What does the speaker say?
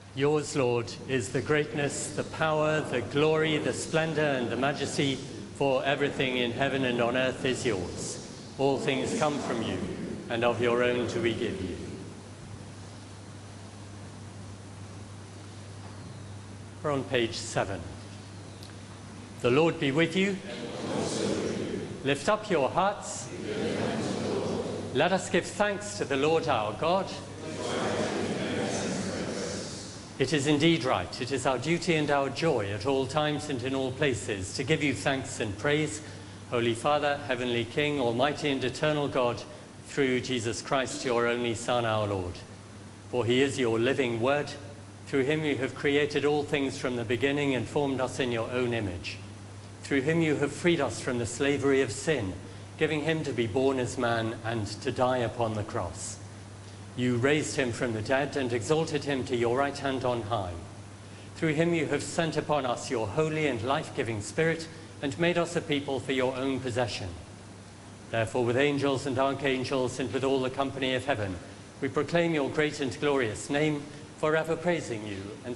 Yours, Lord, is the greatness, the power, the glory, the splendor, and the majesty, for everything in heaven and on earth is yours. All things come from you, and of your own do we give you. We're on page 7. The Lord be with you. And also with you. Lift up your hearts. Let us give thanks to the Lord our God. It is indeed right. It is our duty and our joy at all times and in all places to give you thanks and praise, Holy Father, Heavenly King, Almighty and eternal God, through Jesus Christ, your only Son, our Lord. For he is your living word. Through him you have created all things from the beginning and formed us in your own image. Through him you have freed us from the slavery of sin, giving him to be born as man and to die upon the cross. You raised him from the dead and exalted him to your right hand on high. Through him you have sent upon us your holy and life-giving Spirit and made us a people for your own possession. Therefore, with angels and archangels and with all the company of heaven, we proclaim your great and glorious name, forever praising you and